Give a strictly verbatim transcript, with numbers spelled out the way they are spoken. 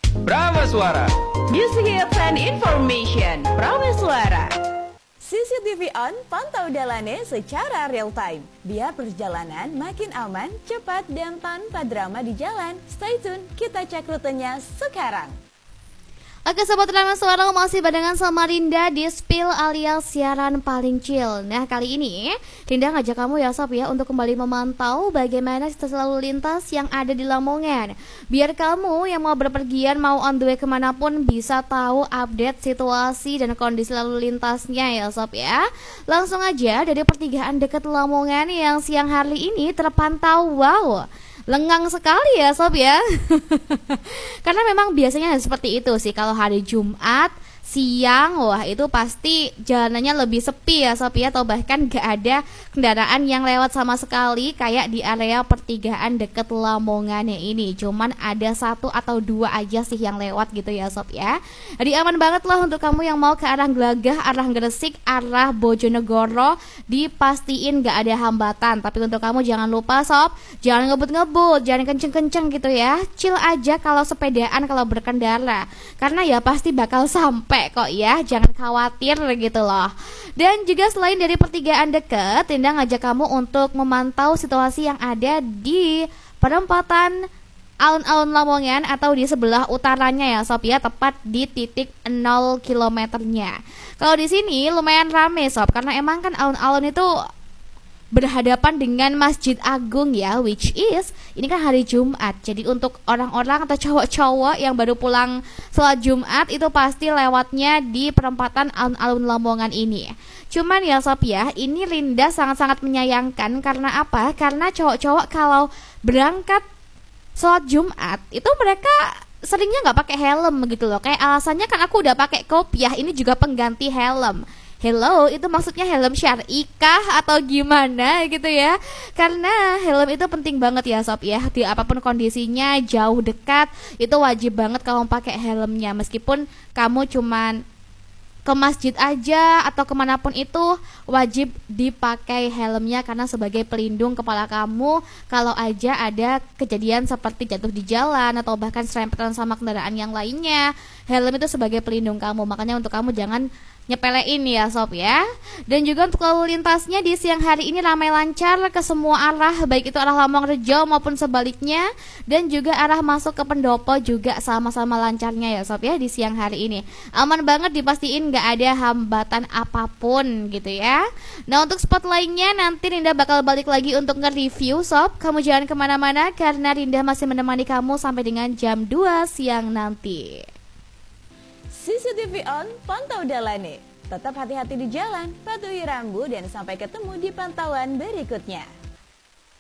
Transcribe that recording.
Prameswara. Music hits and information. Prameswara. C C T V on, pantau dalannya secara real time. Biar perjalanan makin aman, cepat, dan tanpa drama di jalan. Stay tune, kita cek rutenya sekarang. Oke Sobat Prameswara, masih barengan sama Rinda di Spill alias siaran paling chill. Nah kali ini Rinda ngajak kamu ya Sob ya untuk kembali memantau bagaimana situasi lalu lintas yang ada di Lamongan. Biar kamu yang mau berpergian, mau on the way kemanapun bisa tahu update situasi dan kondisi lalu lintasnya ya Sob ya. Langsung aja dari pertigaan dekat Lamongan yang siang hari ini terpantau wow, lengang sekali ya Sob ya. Karena memang biasanya seperti itu sih kalau hari Jumat siang, wah itu pasti jalanannya lebih sepi ya Sob ya, atau bahkan gak ada kendaraan yang lewat sama sekali kayak di area pertigaan deket Lamongan ini. Cuman ada satu atau dua aja sih yang lewat gitu ya Sob ya. Jadi aman banget lah untuk kamu yang mau ke arah Glagah, arah Gresik, arah Bojonegoro, dipastiin gak ada hambatan. Tapi untuk kamu jangan lupa Sob, jangan ngebut-ngebut, jangan kenceng-kenceng gitu ya. Chill aja kalau sepedaan, kalau berkendara, karena ya pasti bakal sampai kok ya, jangan khawatir gitu loh. Dan juga selain dari pertigaan deket, Tinda ngajak kamu untuk memantau situasi yang ada di perempatan alun-alun Lamongan atau di sebelah utaranya ya Sob ya, tepat di titik nol kilometernya. Kalau di sini lumayan rame Sob, karena emang kan alun-alun itu berhadapan dengan Masjid Agung ya, which is ini kan hari Jumat. Jadi untuk orang-orang atau cowok-cowok yang baru pulang sholat Jumat itu pasti lewatnya di perempatan alun-alun Lamongan ini. Cuman ya Sob ya, ini Rinda sangat-sangat menyayangkan. Karena apa? Karena cowok-cowok kalau berangkat sholat Jumat itu mereka seringnya nggak pakai helm gitu loh. Kayak alasannya kan aku udah pakai kopiah, ini juga pengganti helm. Hello, itu maksudnya helm syar'i kah atau gimana gitu ya? Karena helm itu penting banget ya Sob ya. Di apapun kondisinya, jauh dekat, itu wajib banget kamu pakai helmnya. Meskipun kamu cuman ke masjid aja atau kemanapun itu, wajib dipakai helmnya karena sebagai pelindung kepala kamu kalau aja ada kejadian seperti jatuh di jalan atau bahkan serempetan sama kendaraan yang lainnya. Helm itu sebagai pelindung kamu, makanya untuk kamu jangan nyepelein ya Sob ya. Dan juga untuk lalu lintasnya di siang hari ini ramai lancar ke semua arah, baik itu arah Lamongan-Rejo maupun sebaliknya. Dan juga arah masuk ke Pendopo juga sama-sama lancarnya ya Sob ya di siang hari ini. Aman banget, dipastiin gak ada hambatan apapun gitu ya. Nah untuk spot lainnya nanti Rinda bakal balik lagi untuk nge-review Sob. Kamu jangan kemana-mana karena Rinda masih menemani kamu sampai dengan jam dua siang nanti. C C T V on, pantau dalannya. Tetap hati-hati di jalan, patuhi rambu, dan sampai ketemu di pantauan berikutnya.